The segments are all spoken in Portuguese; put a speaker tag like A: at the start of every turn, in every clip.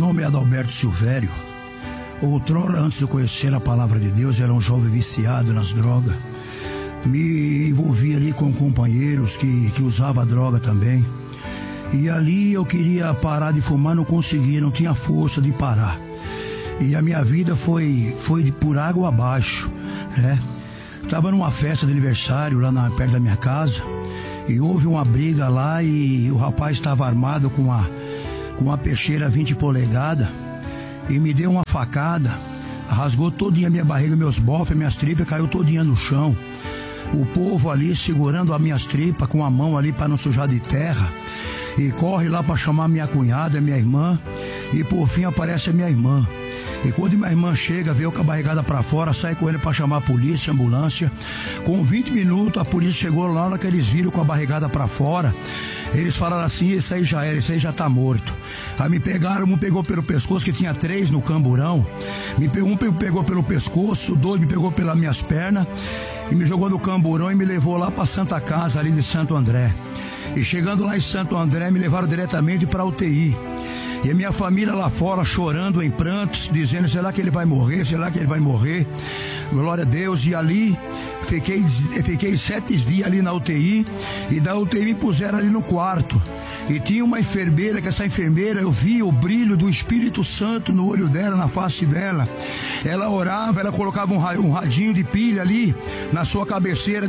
A: nome é Adalberto Silvério. Outrora, antes de eu conhecer a palavra de Deus, era um jovem viciado nas drogas. Me envolvi ali com companheiros que usavam droga também. E ali eu queria parar de fumar, não conseguia, não tinha força de parar. E a minha vida foi por água abaixo, né? Estava numa festa de aniversário lá perto da minha casa. E houve uma briga lá e o rapaz estava armado com uma peixeira 20 polegadas e me deu uma facada, rasgou todinha a minha barriga, meus bofes, minhas tripas, caiu todinha no chão. O povo ali segurando as minhas tripas com a mão ali para não sujar de terra, e corre lá para chamar minha cunhada, minha irmã, e por fim aparece a minha irmã. E quando minha irmã chega, veio com a barrigada para fora, sai com ele para chamar a polícia, a ambulância. Com 20 minutos a polícia chegou lá, na hora que eles viram com a barrigada para fora, eles falaram assim: esse aí já era, esse aí já tá morto. Aí me pegaram, um pegou pelo pescoço, que tinha 3 no camburão. Um pegou pelo pescoço, 2 me pegou pelas minhas pernas e me jogou no camburão e me levou lá para Santa Casa ali de Santo André. E chegando lá em Santo André, me levaram diretamente para a UTI. E a minha família lá fora chorando em prantos, dizendo: será que ele vai morrer? Será que ele vai morrer? Glória a Deus. E ali fiquei 7 dias ali na UTI. E da UTI me puseram ali no quarto. E tinha uma enfermeira, que essa enfermeira, eu via o brilho do Espírito Santo no olho dela, na face dela. Ela orava, ela colocava um radinho de pilha ali na sua cabeceira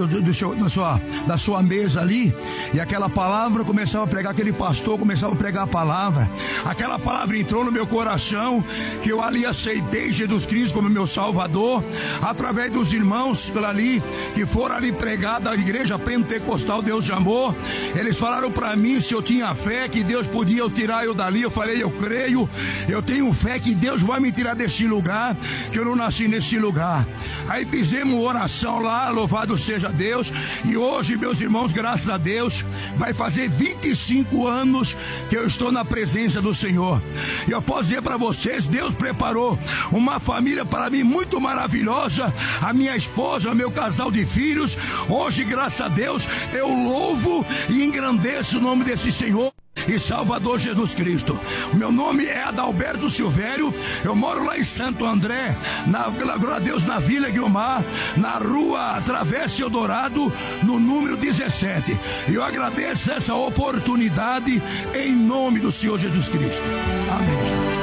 A: da sua mesa ali. E aquela palavra começava a pregar, aquele pastor começava a pregar a palavra. Aquela palavra entrou no meu coração, que eu ali aceitei Jesus Cristo como meu Salvador, através dos irmãos ali, que foram ali pregar da igreja pentecostal Deus de Amor. Eles falaram para mim se eu tinha fé que Deus podia tirar eu dali. Eu falei: eu creio, eu tenho fé que Deus vai me tirar desse lugar, que eu não nasci nesse lugar. Aí fizemos oração lá, louvado seja Deus. E hoje, meus irmãos, graças a Deus, vai fazer 25 anos que eu estou na presença do Senhor. E eu posso dizer para vocês, Deus preparou uma família para mim muito maravilhosa, a minha esposa, meu casal de filhos. Hoje, graças a Deus, eu louvo e engrandeço o nome desse Senhor e Salvador Jesus Cristo. Meu nome é Adalberto Silvério. Eu moro lá em Santo André, glória a Deus, na Vila Guiomar, na rua Travessa Eldorado, no número 17. E eu agradeço essa oportunidade em nome do Senhor Jesus Cristo. Amém, Jesus.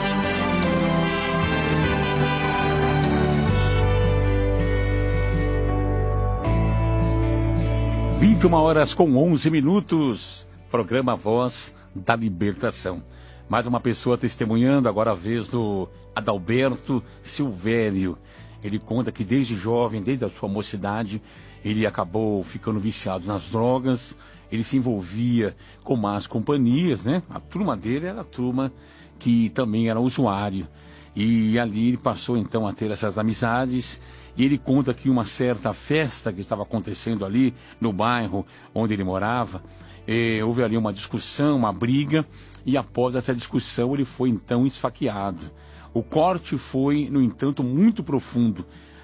B: 21h11. Programa Voz da Libertação. Mais uma pessoa testemunhando, agora a vez do Adalberto Silvério. Ele conta que desde jovem, desde a sua mocidade, ele acabou ficando viciado nas drogas. Ele se envolvia com más companhias, né? A turma dele era a turma que também era usuário. E ali ele passou então a ter essas amizades. E ele conta que uma certa festa que estava acontecendo ali no bairro onde ele morava, houve ali uma discussão, uma briga, e após essa discussão ele foi então esfaqueado. O corte foi, no entanto, muito profundo,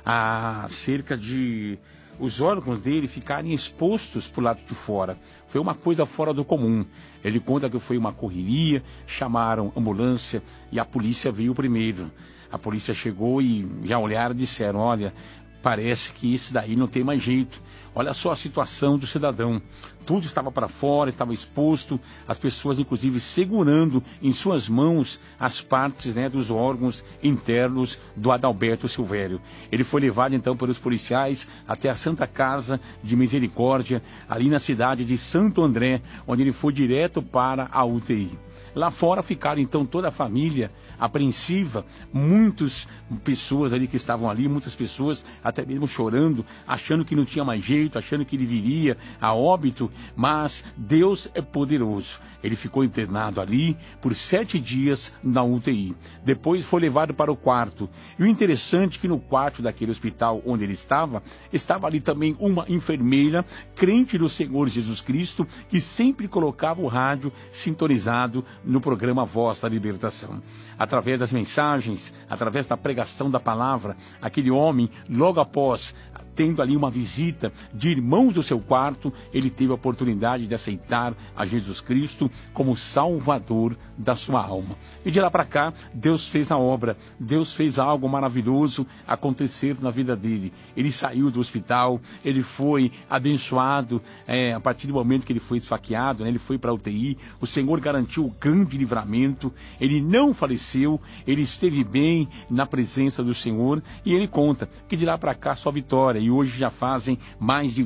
B: a cerca de os órgãos dele ficarem expostos para o lado de fora. Foi uma coisa fora do comum. Ele conta que foi uma correria, chamaram ambulância e a polícia veio primeiro. A polícia chegou e já olharam e disseram: olha, parece que esse daí não tem mais jeito. Olha só a situação do cidadão. Tudo estava para fora, estava exposto, as pessoas inclusive segurando em suas mãos as partes, né, dos órgãos internos do Adalberto Silvério. Ele foi levado então pelos policiais até a Santa Casa de Misericórdia, ali na cidade de Santo André, onde ele foi direto para a UTI. Lá fora ficaram então toda a família apreensiva, muitas pessoas ali que estavam ali, muitas pessoas até mesmo chorando, achando que não tinha mais jeito, achando que ele viria a óbito, mas Deus é poderoso. Ele ficou internado ali por 7 dias na UTI. Depois foi levado para o quarto. E o interessante é que no quarto daquele hospital onde ele estava ali também uma enfermeira, crente do Senhor Jesus Cristo, que sempre colocava o rádio sintonizado no programa Voz da Libertação. Através das mensagens, através da pregação da palavra, aquele homem, logo após tendo ali uma visita de irmãos do seu quarto, ele teve a oportunidade de aceitar a Jesus Cristo como Salvador da sua alma. E de lá para cá, Deus fez a obra, Deus fez algo maravilhoso acontecer na vida dele. Ele saiu do hospital, ele foi abençoado, a partir do momento que ele foi esfaqueado, né, ele foi para a UTI, o Senhor garantiu o grande livramento, ele não faleceu, ele esteve bem na presença do Senhor, e ele conta que de lá para cá só vitória, e hoje já fazem mais de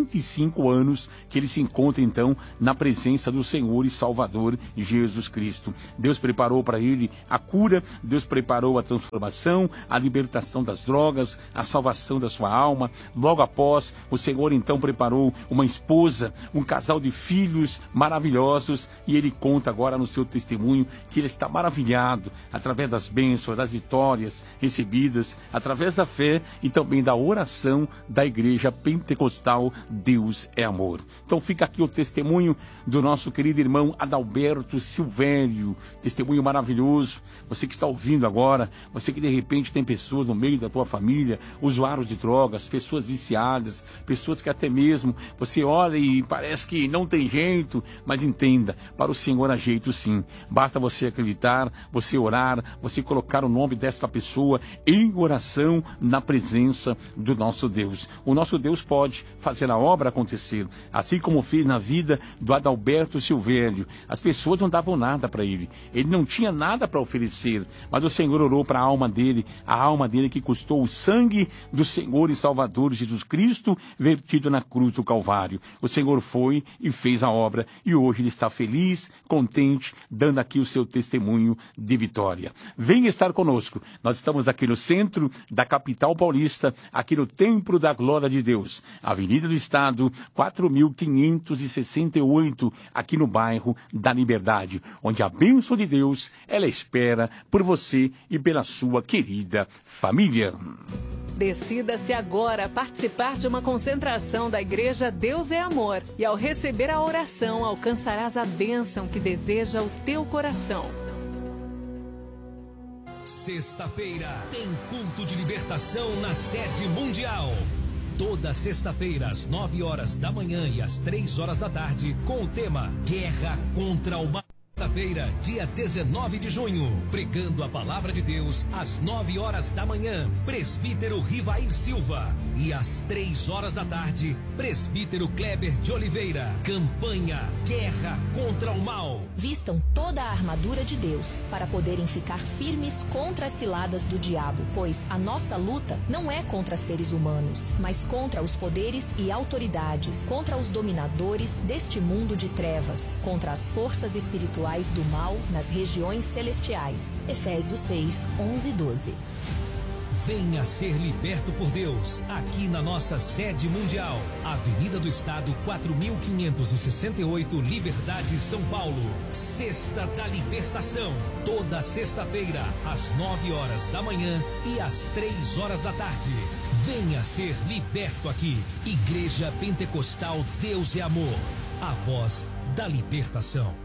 B: 25 anos que ele se encontra então na presença do Senhor e Salvador Jesus Cristo. Deus preparou para ele a cura, Deus preparou a transformação, a libertação das drogas, a salvação da sua alma. Logo após, o Senhor então preparou uma esposa, um casal de filhos maravilhosos, e ele conta agora no seu testemunho que ele está maravilhado através das bênçãos, das vitórias recebidas, através da fé e também da oração da Igreja Pentecostal Deus é Amor. Então fica aqui o testemunho do nosso querido irmão Adalberto Silvério, testemunho maravilhoso. Você que está ouvindo agora, você que de repente tem pessoas no meio da tua família, usuários de drogas, pessoas viciadas, pessoas que até mesmo você olha e parece que não tem jeito, mas entenda, para o Senhor há jeito sim. Basta você acreditar, você orar, você colocar o nome desta pessoa em oração na presença do nosso Deus. O nosso Deus pode fazer a obra acontecer, assim como fez na vida do Adalberto Silvério. As pessoas não davam nada para ele não tinha nada para oferecer, mas o Senhor orou para a alma dele que custou o sangue do Senhor e Salvador Jesus Cristo vertido na cruz do Calvário. O Senhor foi e fez a obra, e hoje ele está feliz, contente, dando aqui o seu testemunho de vitória. Venha estar conosco. Nós estamos aqui no centro da capital paulista, aqui no Templo da Glória de Deus, Avenida do Estado, 4568, aqui no bairro da Liberdade, onde a bênção de Deus, ela espera por você e pela sua querida família.
C: Decida-se agora participar de uma concentração da Igreja Deus é Amor, e ao receber a oração alcançarás a bênção que deseja o teu coração.
D: Sexta-feira tem culto de libertação na sede mundial. Toda sexta-feira, às 9 horas da manhã e às 3 horas da tarde, com o tema Guerra contra o Mal. Sexta-feira, dia 19 de junho, pregando a palavra de Deus às 9 horas da manhã, presbítero Rivair Silva. E às 3 horas da tarde, presbítero Kleber de Oliveira. Campanha Guerra contra o Mal.
E: Vistam toda a armadura de Deus para poderem ficar firmes contra as ciladas do diabo, pois a nossa luta não é contra seres humanos, mas contra os poderes e autoridades, contra os dominadores deste mundo de trevas, contra as forças espirituais do mal nas regiões celestiais. Efésios 6, 11 e 12.
D: Venha ser liberto por Deus, aqui na nossa sede mundial. Avenida do Estado, 4568, Liberdade, São Paulo. Sexta da Libertação. Toda sexta-feira, às 9 horas da manhã e às 3 horas da tarde. Venha ser liberto aqui. Igreja Pentecostal Deus é Amor. A voz da libertação.